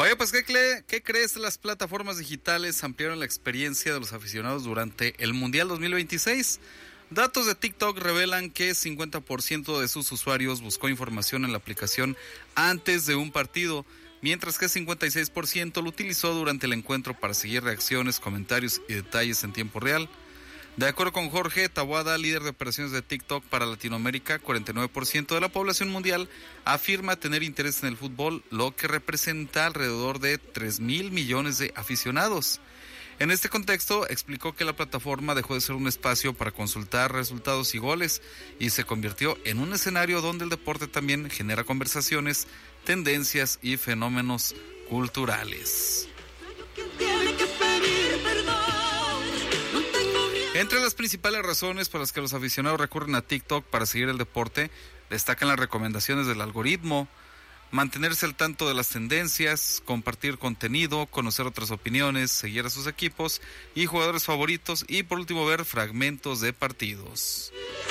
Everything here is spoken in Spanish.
Oye, pues, ¿qué crees? Las plataformas digitales ampliaron la experiencia de los aficionados durante el Mundial 2026. Datos de TikTok revelan que 50% de sus usuarios buscó información en la aplicación antes de un partido, mientras que 56% lo utilizó durante el encuentro para seguir reacciones, comentarios y detalles en tiempo real. De acuerdo con Jorge Taboada, líder de operaciones de TikTok para Latinoamérica, 49% de la población mundial afirma tener interés en el fútbol, lo que representa alrededor de 3,000 millones de aficionados. En este contexto, explicó que la plataforma dejó de ser un espacio para consultar resultados y goles y se convirtió en un escenario donde el deporte también genera conversaciones, tendencias y fenómenos culturales. Entre las principales razones por las que los aficionados recurren a TikTok para seguir el deporte, destacan las recomendaciones del algoritmo, mantenerse al tanto de las tendencias, compartir contenido, conocer otras opiniones, seguir a sus equipos y jugadores favoritos y por último ver fragmentos de partidos.